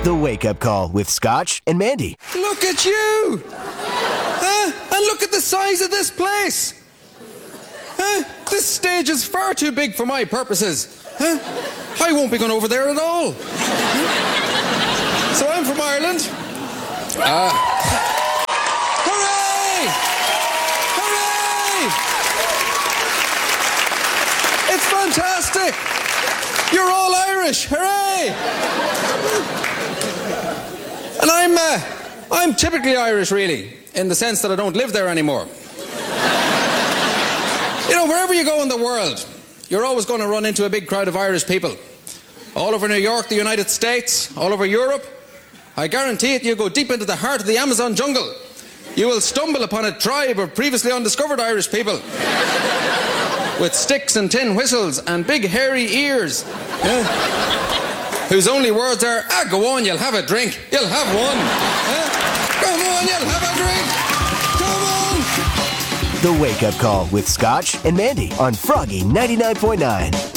The Wake Up Call with Scotch and Mandy. Look at you! And look at the size of this place! This stage is far too big for my purposes. I won't be going over there at all. So I'm from Ireland. Hooray! Hooray! It's fantastic! You're all Irish! Hooray! And I'm typically Irish, really, in the sense that I don't live there anymore. You know, wherever you go in the world, you're always going to run into a big crowd of Irish people. All over New York, the United States, all over Europe. I guarantee it, you go deep into the heart of the Amazon jungle, you will stumble upon a tribe of previously undiscovered Irish people. With sticks and tin whistles and big hairy ears. Whose only words are, go on, you'll have a drink. You'll have one. Come on, you'll have a drink. Come on. The Wake Up Call with Scotch and Mandy on Froggy 99.9.